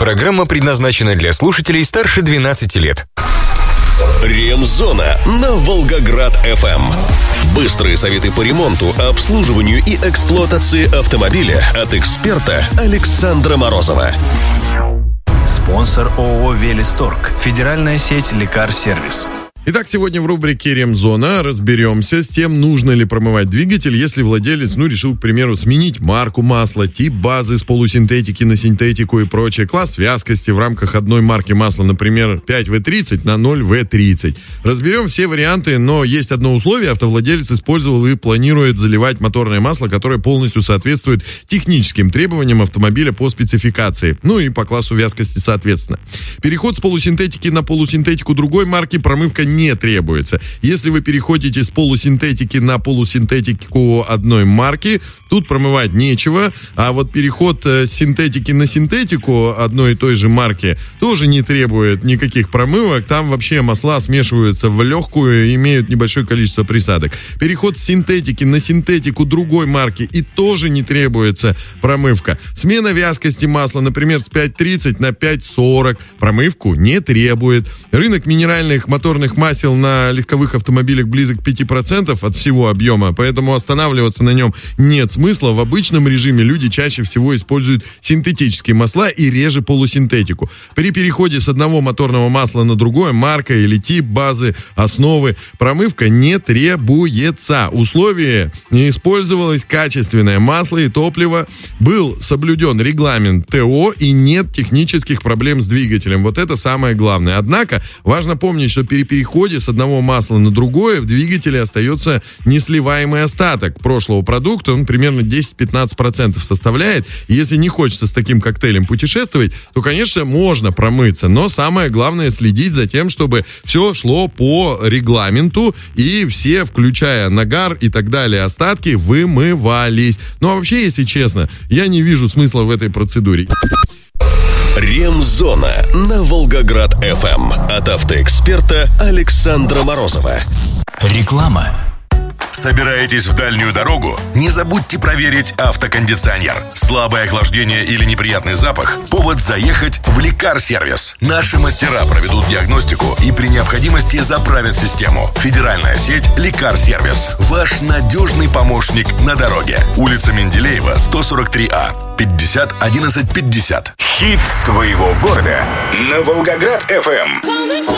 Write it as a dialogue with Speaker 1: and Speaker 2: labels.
Speaker 1: Программа предназначена для слушателей старше 12 лет.
Speaker 2: Ремзона на Волгоград-ФМ. Быстрые советы по ремонту, обслуживанию и эксплуатации автомобиля от эксперта Александра Морозова.
Speaker 3: Спонсор ООО «Велисторг». Федеральная сеть «Лекар-сервис».
Speaker 4: Итак, сегодня в рубрике «Ремзона» разберемся с тем, нужно ли промывать двигатель, если владелец, решил, к примеру, сменить марку масла, тип базы с полусинтетики на синтетику и прочее, класс вязкости в рамках одной марки масла, например, 5В30 на 0В30. Разберем все варианты, но есть одно условие: автовладелец использовал и планирует заливать моторное масло, которое полностью соответствует техническим требованиям автомобиля по спецификации, и по классу вязкости соответственно. Переход с полусинтетики на полусинтетику другой марки промывка не требуется. Если вы переходите с полусинтетики на полусинтетику одной марки, тут промывать нечего, а вот переход с синтетики на синтетику одной и той же марки тоже не требует никаких промывок. Там вообще масла смешиваются в легкую и имеют небольшое количество присадок. Переход с синтетики на синтетику другой марки и тоже не требуется промывка. Смена вязкости масла, например, с 5.30 на 5.40, промывку не требует. Рынок минеральных моторных масел на легковых автомобилях близок к 5% от всего объема, поэтому останавливаться на нем нет смысла. В обычном режиме люди чаще всего используют синтетические масла и реже полусинтетику. При переходе с одного моторного масла на другое, марка или тип базы, основы, промывка не требуется. Условие: не использовалось качественное масло и топливо, был соблюден регламент ТО и нет технических проблем с двигателем. Вот это самое главное. Однако важно помнить, что при переходе с одного масла на другое в двигателе остается несливаемый остаток прошлого продукта, он примерно 10-15% составляет. И если не хочется с таким коктейлем путешествовать, то, конечно, можно промыться, но самое главное следить за тем, чтобы все шло по регламенту и все, включая нагар и так далее, остатки вымывались. Ну а вообще, если честно, я не вижу смысла в этой процедуре.
Speaker 2: Ремзона на Волгоград-ФМ от автоэксперта Александра Морозова.
Speaker 3: Реклама.
Speaker 5: Собираетесь в дальнюю дорогу? Не забудьте проверить автокондиционер. Слабое охлаждение или неприятный запах – повод заехать в Лекар-сервис. Наши мастера проведут диагностику и при необходимости заправят систему. Федеральная сеть Лекар-сервис. Ваш надежный помощник на дороге. Улица Менделеева, 143А. 50 11 50.
Speaker 1: Хит твоего города на Волгоград-ФМ.